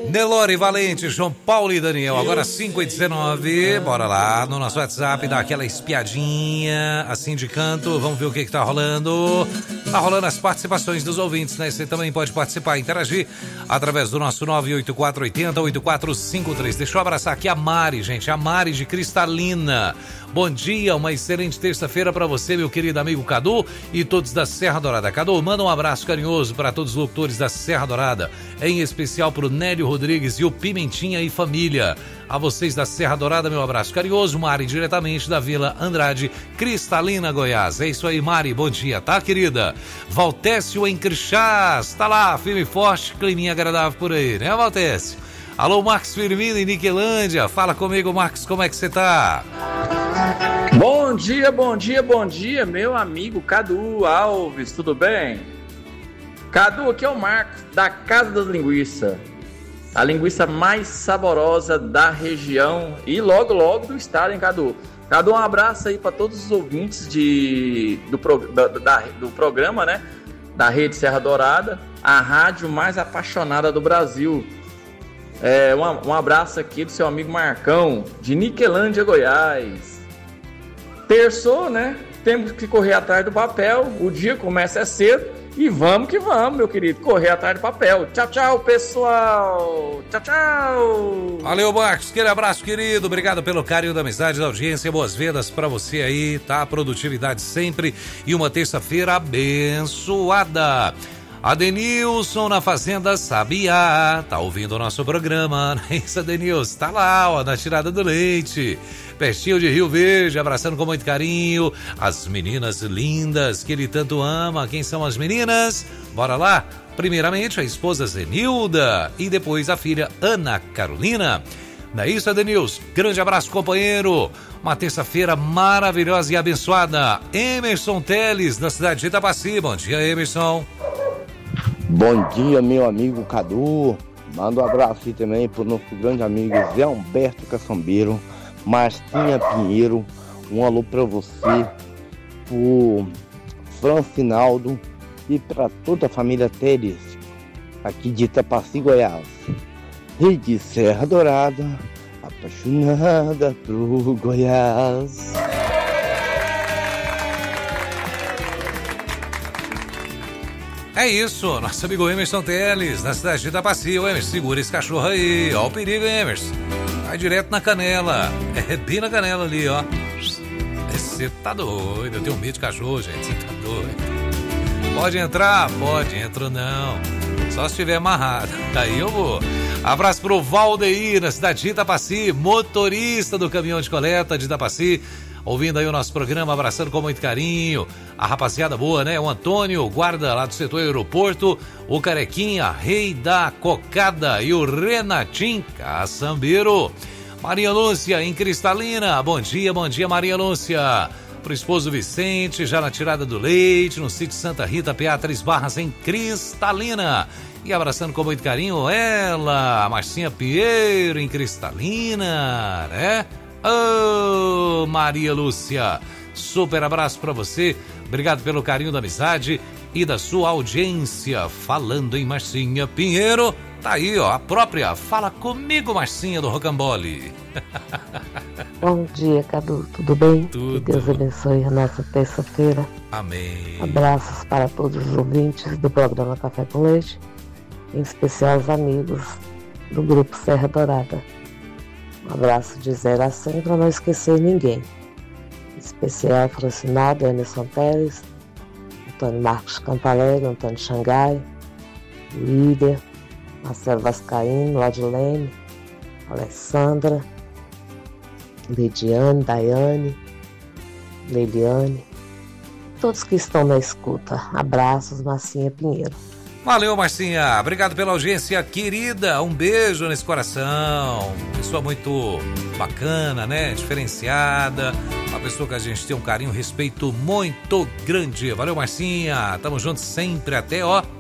Nelore Valente, João Paulo e Daniel, agora 5h19, bora lá no nosso WhatsApp, dar aquela espiadinha, assim de canto, vamos ver o que tá rolando. Tá rolando as participações dos ouvintes, né? Você também pode participar, interagir através do nosso 98480-8453. Deixa eu abraçar aqui a Mari, gente, a Mari de Cristalina. Bom dia, uma excelente terça-feira para você, meu querido amigo Cadu e todos da Serra Dourada. Cadu, manda um abraço carinhoso para todos os locutores da Serra Dourada, em especial pro Nélio Rodrigues e o Pimentinha e família. A vocês da Serra Dourada, meu abraço carinhoso. Mari, diretamente da Vila Andrade, Cristalina, Goiás. É isso aí, Mari, bom dia, tá, querida? Valtécio em Crixás, tá lá, firme e forte, climinha agradável por aí, né, Valtécio? Alô, Marcos Firmino em Niquelândia, fala comigo, Marcos, como é que você tá? Bom dia, bom dia, bom dia, meu amigo Cadu Alves, tudo bem? Cadu, aqui é o Marcos, da Casa das Linguiças, a linguiça mais saborosa da região e logo, logo do estado, hein, Cadu? Cadu, um abraço aí para todos os ouvintes do programa, né, da Rede Serra Dourada, a rádio mais apaixonada do Brasil. Um abraço aqui do seu amigo Marcão, de Niquelândia, Goiás. Terçou, né? Temos que correr atrás do papel. O dia começa cedo e vamos que vamos, meu querido. Correr atrás do papel. Tchau, tchau, pessoal. Tchau, tchau. Valeu, Marcos. Aquele abraço, querido. Obrigado pelo carinho da amizade, da audiência. Boas vendas pra você aí, tá? Produtividade sempre e uma terça-feira abençoada. Adenilson na Fazenda Sabiá, tá ouvindo o nosso programa, não é isso, Adenilson? Tá lá, ó, na tirada do leite, pertinho de Rio Verde, abraçando com muito carinho as meninas lindas que ele tanto ama. Quem são as meninas? Bora lá? Primeiramente a esposa Zenilda e depois a filha Ana Carolina. Não é isso, Adenilson? Grande abraço, companheiro. Uma terça-feira maravilhosa e abençoada. Emerson Teles, da cidade de Itapaci. Bom dia, Emerson. Bom dia, meu amigo Cadu. Manda um abraço aí também pro nosso grande amigo Zé Humberto Caçambeiro, Marcinha Pinheiro. Um alô pra você, pro Francinaldo e pra toda a família Teles, aqui de Itapaci, Goiás. Rede Serra Dourada, apaixonada pro Goiás. É isso, nosso amigo Emerson Teles, na cidade de Itapaci. Ô, Emerson, segura esse cachorro aí. Ó o perigo, Emerson. Vai direto na canela. É bem na canela ali, ó. Você tá doido. Eu tenho medo de cachorro, gente. Você tá doido. Pode entrar? Pode. Entra não. Só se estiver amarrado. Daí eu vou. Abraço pro Valdeir, na cidade de Itapaci, motorista do caminhão de coleta de Itapaci. Ouvindo aí o nosso programa, abraçando com muito carinho. A rapaziada boa, né? O Antônio, guarda lá do setor aeroporto. O Carequinha, rei da cocada. E o Renatinho, caçambeiro. Maria Lúcia, em Cristalina. Bom dia, Maria Lúcia. Pro esposo Vicente, já na tirada do leite, no sítio Santa Rita, PA 3 Barras, em Cristalina. E abraçando com muito carinho ela, a Marcinha Pinheiro, em Cristalina, né? Ô, Maria Lúcia, super abraço pra você, obrigado pelo carinho da amizade e da sua audiência. Falando em Marcinha Pinheiro, tá aí, ó, a própria Fala Comigo, Marcinha do Rocambole. Bom dia, Cadu, tudo bem? Tudo. Que Deus abençoe a nossa terça-feira. Amém. Abraços para todos os ouvintes do programa Café com Leite, em especial os amigos do Grupo Serra Dourada. Um abraço de 0 a 100 para não esquecer ninguém. Em especial Francinaldo, Emerson Pérez, Antônio Marcos Campalegre, Antônio Xangai, Lídia, Marcelo Vascaíno, Adilene, Alessandra, Lidiane, Daiane, Leiliane, todos que estão na escuta. Abraços, Marcinha Pinheiro. Valeu, Marcinha. Obrigado pela audiência, querida. Um beijo nesse coração. Pessoa muito bacana, né? Diferenciada. Uma pessoa que a gente tem um carinho, um respeito muito grande. Valeu, Marcinha. Tamo juntos sempre até, ó,